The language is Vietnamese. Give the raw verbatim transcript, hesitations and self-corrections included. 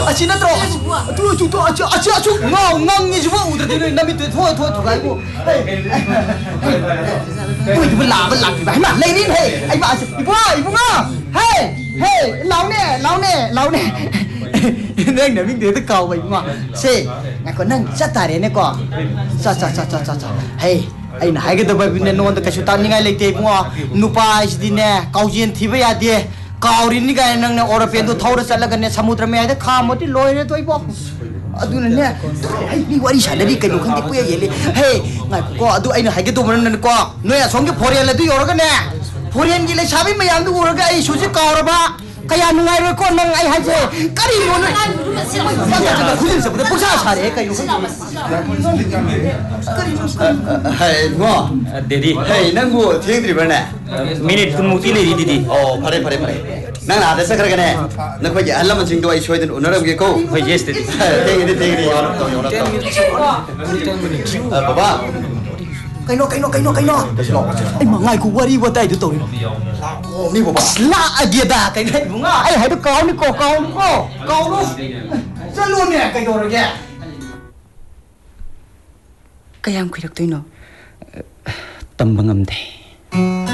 aci na tro tu tu tu aci aci aci ngau ngang ni jiwa udah tu nami tu thoi thoi thoi bu ui tu la ba la ba ma lai ni hey ai ba ibu ibu nga hey hey lau nè lau nè lau nè neng nè mình để tôi cầu vậy mà xe ngày còn neng sát tài đấy nè co sa sa sa sa sa hey ai nãy cái tao bây giờ nôn tao cái số tao như ngay lấy tiền mua nupai gì nè cầu duyên thì bây giờ đi cầu đi như cái neng nè ở bên tôi thâu ra sát là cái nè samudra mẹ đấy kham một tí lôi đấy tôi bóc adu nè ai đi qua đi xả đi cái đồ không tiếp bây giờ vậy hey ngày co adu ai nãy cái tụi mình nè co nói là sống cái phổ là tôi ở cái nè phổ gì lấy sao biết mày ăn tôi ở cái số chỉ cầu rồi ba kaya nungai rồi con nang ai hay thế cái gì muốn nói khuôn sẽ bớt sao sao đấy cái gì hay ngô Dedi hay nang ngô thiêng thì bên này minute tu mukti le di di oh pare pare pare nang ada sekar cái này nang phải ăn làm chinh đôi xoay đến ổn làm cái câu Hoi yes dedi thiêng đi thiêng đi orang tahu orang tahu baba cái nó cái nó cái nó cái nó anh mà ngay cũng qua đi qua tay tụi tôi ni baba lạ dia dah cái này đúng không ai hãy được câu ni câu câu câu câu luôn rất luôn nè cái đồ này kìa Kaya ang kuyag to, no? Tambang amde